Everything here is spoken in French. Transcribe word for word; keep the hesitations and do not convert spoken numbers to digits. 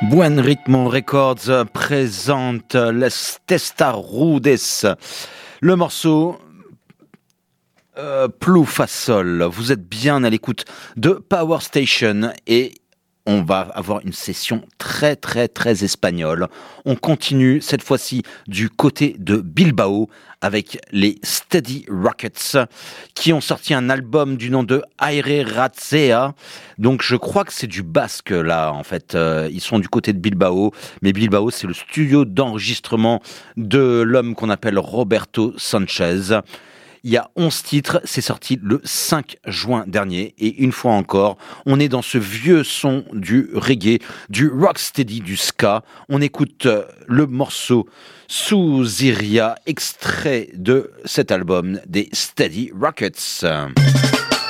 Buen Ritmo Records présente Les Testarudes. Le morceau euh, Plou Fa Sol. Vous êtes bien à l'écoute de Power Station et on va avoir une session très très très espagnole. On continue cette fois-ci du côté de Bilbao avec les Steady Rockets qui ont sorti un album du nom de Aire Ratzea. Donc je crois que c'est du basque là en fait. Euh, ils sont du côté de Bilbao, mais Bilbao c'est le studio d'enregistrement de l'homme qu'on appelle Roberto Sanchez. Il y a onze titres, c'est sorti le cinq juin dernier. Et une fois encore, on est dans ce vieux son du reggae, du rocksteady, du ska. On écoute le morceau Suziria, extrait de cet album des Steady Rockets.